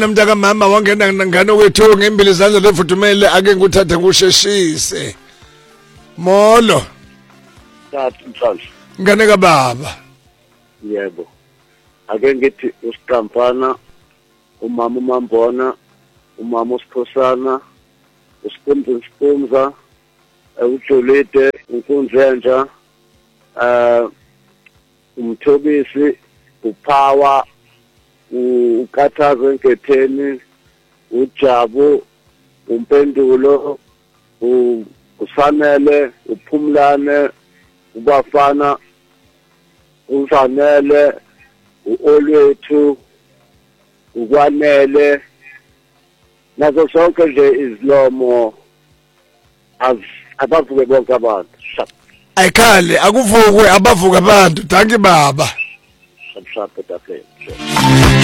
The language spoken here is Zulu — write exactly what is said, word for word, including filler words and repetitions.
Namtaka mama wangena ngane wethu ngembili izandla lefudumele ake nguthathe ngusheshise. Molo. Thathu mfana. Ngane ka baba. Yebo. Ake ngithi usiqampana, umama uMambona, umama uSikhosana, uSikhumza uSikhumza, uJolide, uNkunzenja, eh umthobisi, uPhawa, uKathazo enketheni, uJabu, uMpendulo, uSanele, uPhumlane, uBafana, uZanele, uOlwethu, uKwanele, nazo sonke nje izilomo abavuke bonke abantu. Ayikhale akuvukwe abavuka abantu, danki baba. Shap shap etafeni.